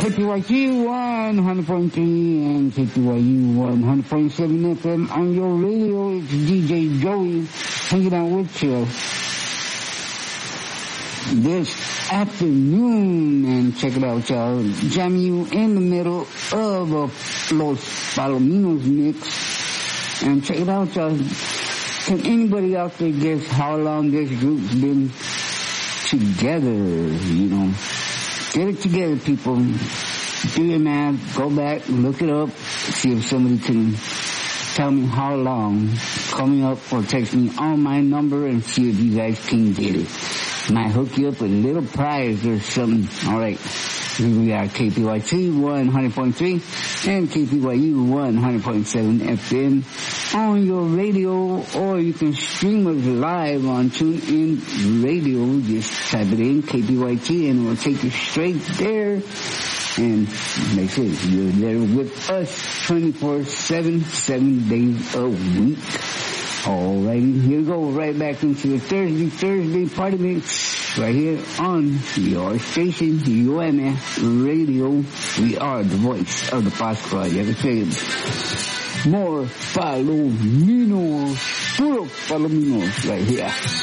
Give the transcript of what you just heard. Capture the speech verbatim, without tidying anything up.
K P Y T one hundred point three and K P Y U one hundred point seven F M on your radio. It's D J Joey hanging out with you this afternoon, and check it out, y'all. Jamming you in the middle of a Los Palominos mix. And check it out, y'all. Can anybody out there guess how long this group's been together? You know, get it together, people. Do your math. Go back, look it up, see if somebody can tell me how long. Call me up or text me on my number and see if you guys can get it. Might hook you up with a little prize or something. All right. Here we are, K P Y T one hundred point three and K P Y U one hundred point seven F M on your radio, or you can stream us live on TuneIn Radio. Just type it in, K P Y T, and we'll take you straight there. And make sure you're there with us twenty-four seven, seven days a week. Alrighty, here we go, right back into the Thursday, Thursday party mix, right here on your station, U M F Radio. We are the voice of the Pascua. You have to say more Palominos, puro Palominos right here.